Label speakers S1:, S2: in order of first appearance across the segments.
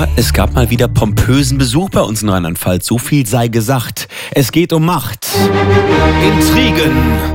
S1: Es gab mal wieder pompösen Besuch bei uns in Rheinland-Pfalz. So viel sei gesagt. Es geht um Macht, Intrigen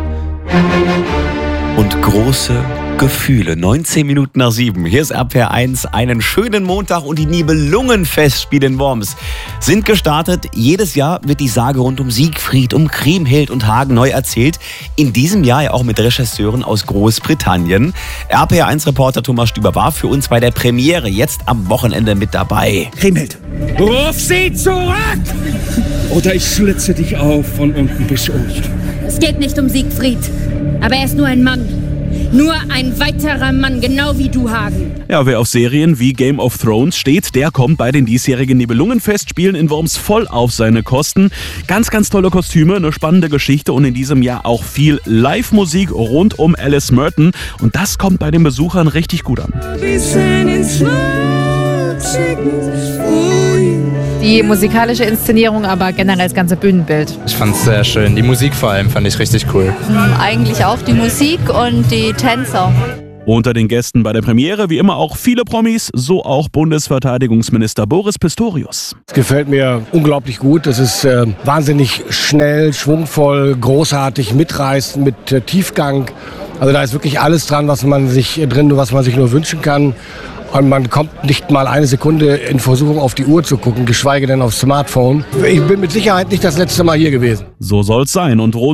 S1: und große Gefühle. 19 Minuten nach 7. Hier ist RPR 1. Einen schönen Montag und die Nibelungenfestspiele in Worms sind gestartet. Jedes Jahr wird die Sage rund um Siegfried, um Kriemhild und Hagen neu erzählt. In diesem Jahr ja auch mit Regisseuren aus Großbritannien. RPR 1-Reporter Thomas Stüber war für uns bei der Premiere jetzt am Wochenende mit dabei.
S2: Kriemhild, ruf sie zurück! Oder ich schlitze dich auf von unten bis oben.
S3: Es geht nicht um Siegfried, aber er ist nur ein Mann. Nur ein weiterer Mann, genau wie du, Hagen.
S4: Ja, wer auf Serien wie Game of Thrones steht, der kommt bei den diesjährigen Nibelungenfestspielen in Worms voll auf seine Kosten. Ganz, ganz tolle Kostüme, eine spannende Geschichte und in diesem Jahr auch viel Live-Musik rund um Alice Merton. Und das kommt bei den Besuchern richtig gut an.
S5: Die musikalische Inszenierung, aber generell das ganze Bühnenbild.
S6: Ich fand es sehr schön. Die Musik vor allem fand ich richtig cool.
S7: Eigentlich auch die Musik und die Tänzer.
S4: Unter den Gästen bei der Premiere wie immer auch viele Promis, so auch Bundesverteidigungsminister Boris Pistorius.
S8: Es gefällt mir unglaublich gut. Es ist wahnsinnig schnell, schwungvoll, großartig, mitreißend, mit Tiefgang. Also da ist wirklich alles dran, was man sich nur wünschen kann. Und man kommt nicht mal eine Sekunde in Versuchung, auf die Uhr zu gucken, geschweige denn aufs Smartphone. Ich bin mit Sicherheit nicht das letzte Mal hier gewesen.
S4: So soll's sein und rund